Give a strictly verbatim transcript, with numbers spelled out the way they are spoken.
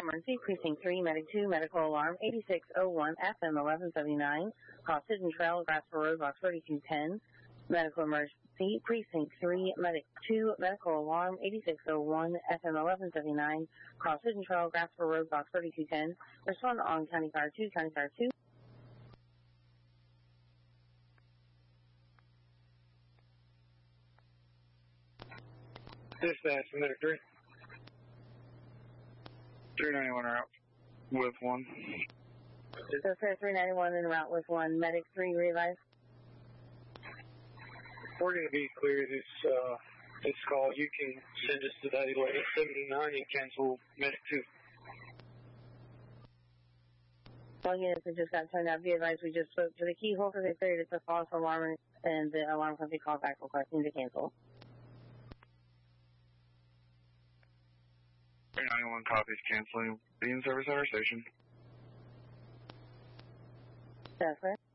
emergency, precinct three, medic two, medical alarm, eighty-six oh one, F M eleven seventy-nine, call Hidden Trail, Grasper Road, box thirty-two ten, medical emergency, precinct three, medic two, medical alarm, eighty-six oh one, F M eleven seventy-nine, call Hidden Trail, Grasper Road, box thirty-two ten, respond on County Fire two, County Fire two. Dispatch, medic three. three ninety-one route with one. So, sir, three ninety-one en route with one. Medic three, realize? We're going to be clear this, uh, this call. You can send us to that eleven seventy-nine and cancel medic two. All units that just got turned out, be advised we just spoke to the key holder. They figured it's a false alarm, and the alarm company called back requesting to cancel. three ninety-one copies canceling. Be in service at our station. That's right.